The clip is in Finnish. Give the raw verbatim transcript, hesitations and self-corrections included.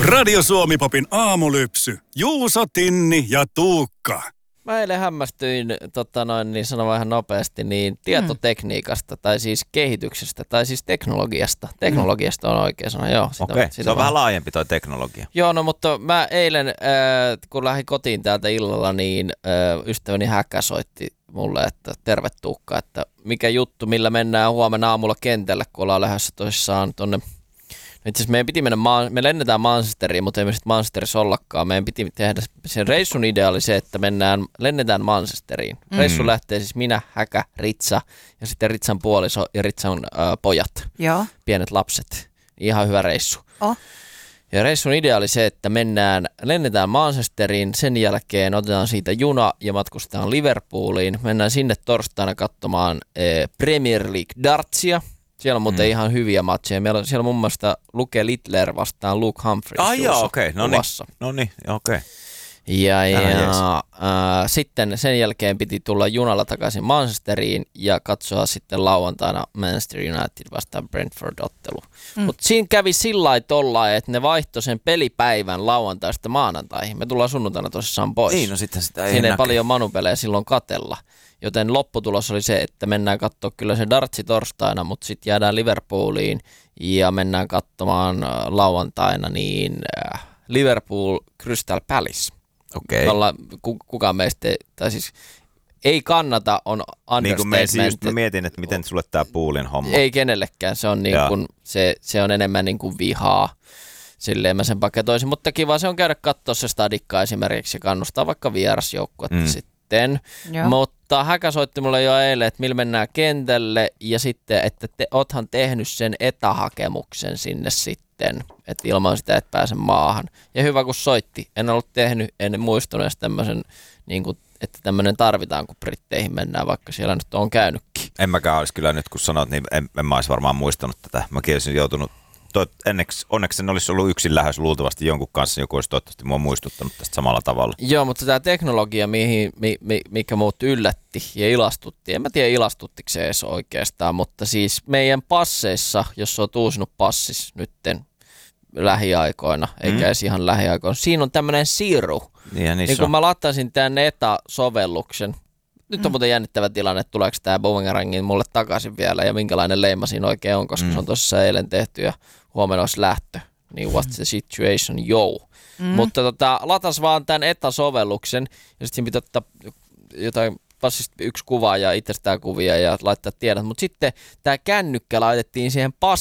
Radio Suomi-popin aamulypsy. Juuso, Tinni ja Tuukka. Mä eilen hämmästyin, tota noin, niin sanon vähän nopeasti, niin tietotekniikasta, tai siis kehityksestä, tai siis teknologiasta. Teknologiasta on oikea sana, joo. Okei, okay. Se on vähän laajempi toi teknologia. Joo, no mutta mä eilen, äh, kun lähdin kotiin täältä illalla, niin äh, ystäväni Häkä soitti mulle, että terve Tuukka, että mikä juttu, millä mennään huomenna aamulla kentälle, kun ollaan lähdössä tosissaan tonne. Itse asiassa meidän piti mennä, maan, me lennetään Manchesteriin, mutta ei me sitten Manchesterissa ollakaan. Meidän piti tehdä, sen reissun idea oli se, että mennään, lennetään Manchesteriin. Mm. Reissu lähtee siis minä, Häkä, Ritsa ja sitten Ritsan puoliso ja Ritsan äh, pojat, Joo. pienet lapset. Ihan hyvä reissu. Oh. Ja reissun idea oli se, että mennään, lennetään Manchesteriin, sen jälkeen otetaan siitä juna ja matkustetaan Liverpooliin. Mennään sinne torstaina katsomaan äh, Premier League dartsia. Siellä on muuten mm. ihan hyviä matseja. Meillä on siellä muun muassa Luke Littler vastaan Luke Humphries. Ah joo, okei. Okay. No niin, no niin, okei. Okay. Ja, ja äh, sitten sen jälkeen piti tulla junalla takaisin Manchesteriin ja katsoa sitten lauantaina Manchester United vastaan Brentford-ottelu. Mm. Mutta siinä kävi sillä lailla tollain, että ne vaihtoi sen pelipäivän lauantaista maanantaihin. Me tullaan sunnuntaina tosissaan pois. Ei, no sitten sitä ei Siinä ei näke. paljon manupelejä silloin katella. Joten lopputulos oli se, että mennään katsoa kyllä se dartsi torstaina, mutta sitten jäädään Liverpooliin ja mennään katsomaan lauantaina niin äh, Liverpool Crystal Palace. Okei. Jolla ku, kukaan meistä, ei, tai siis ei kannata, on understatement. Niin just mä mietin, että miten sulle tää poolin homma. Ei kenellekään, se on, niin kun, se, se on enemmän niin kuin vihaa. Silleen mä sen paketoisin, mutta kiva se on käydä katsoa se stadikka esimerkiksi ja kannustaa vaikka vierasjoukkuetta mm. sitten. Joo. Mutta Häkä soitti mulle jo eilen, että millä mennään kentälle ja sitten, että te, oothan tehnyt sen etähakemuksen sinne sitten, että ilman sitä et pääse maahan. Ja hyvä kun soitti, en ollut tehnyt, en muistunut edes tämmöisen, niin kuin, että tämmöinen tarvitaan, kun Britteihin mennään, vaikka siellä nyt on käynytkin. En mäkään olisi kyllä nyt, kun sanot, niin en, en mä olisi varmaan muistanut tätä. Mäkin olisin joutunut. Onneksi, onneksi en olisi ollut yksin lähes luultavasti jonkun kanssa, joku olisi toivottavasti mua muistuttanut tästä samalla tavalla. Joo, mutta tämä teknologia, mihin, mi, mi, mikä muut yllätti ja ilastutti, en mä tiedä ilastuttiko se edes oikeastaan, mutta siis meidän passeissa, jos on uusinut passis nytten lähiaikoina, eikä mm. edes ihan lähiaikoina, siinä on tämmöinen siru. Niin, niin kun mä lataisin tämän Eta-sovelluksen, nyt on muuten jännittävä tilanne, että tuleeko tämä Boomerangin mulle takaisin vielä ja minkälainen leima siinä oikein on, koska mm. se on tuossa eilen tehty ja huomenna olisi lähtö. Niin what's the situation, yo. Mm. Mutta tota, latas vaan tämän Eta-sovelluksen ja sitten siinä pitää ottaa jotain passista yksi kuva ja itsestään kuvia ja laittaa tiedot. Mutta sitten tämä kännykkä laitettiin siihen passiin.